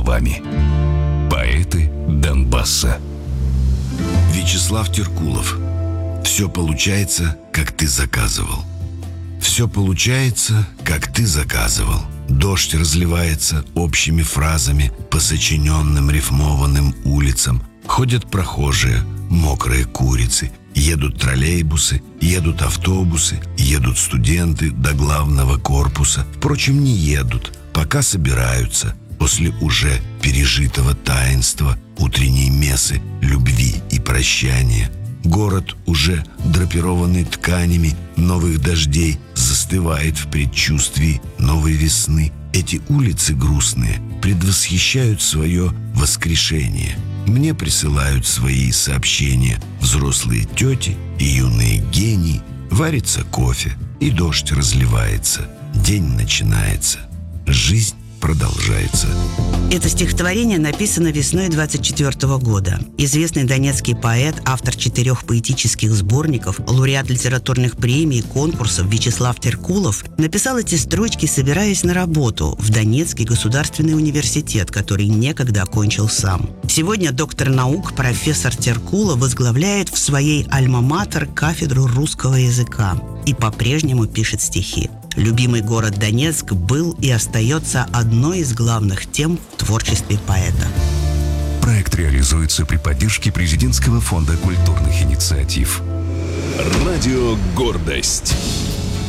вами. Поэты Донбасса. Вячеслав Теркулов. Все получается, как ты заказывал. Все получается, как ты заказывал. Дождь разливается общими фразами по сочиненным рифмованным улицам. Ходят прохожие, мокрые курицы. Едут троллейбусы, едут автобусы, едут студенты до главного корпуса. Впрочем, не едут, пока собираются. После уже пережитого таинства утренней мессы, любви и прощания. Город, уже драпированный тканями новых дождей, застывает в предчувствии новой весны. Эти улицы грустные предвосхищают свое воскрешение. Мне присылают свои сообщения взрослые тети и юные гении. Варится кофе, и дождь разливается. День начинается. Жизнь продолжается. Это стихотворение написано весной 24 года. Известный донецкий поэт, автор 4 поэтических сборников, лауреат литературных премий и конкурсов Вячеслав Теркулов написал эти строчки, собираясь на работу в Донецкий государственный университет, который некогда окончил сам. Сегодня доктор наук, профессор Теркулов возглавляет в своей альма-матер кафедру русского языка и по-прежнему пишет стихи. Любимый город Донецк был и остается одной из главных тем в творчестве поэта. Проект реализуется при поддержке Президентского фонда культурных инициатив. Радио «Гордость».